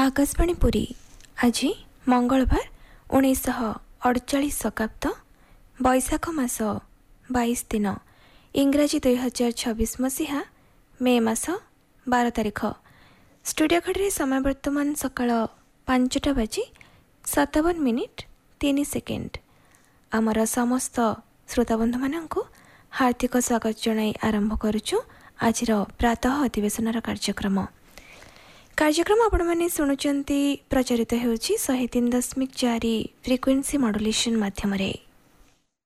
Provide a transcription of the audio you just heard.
आकाशवाणी पुरी आज मंगलवार 1948 शकाब्द बैशाख मास 22 दिन इंग्राजी 2026 मसीहा मे मास 12 तारिख। स्टूडियो घड़ी समय वर्तमान सकाळ 5टा बाजी 57 3 सेकेंड। आमर समस्त श्रोताबंधु मानू हार्दिक स्वागत जनाई आरंभ करुचु आज प्रातः अधिवेशन कार्यक्रम आपण मैंने शुणुचंती प्रचारित होउछि 103.4 फ्रिक्वेन्सी मॉड्युलेशन माध्यम रे।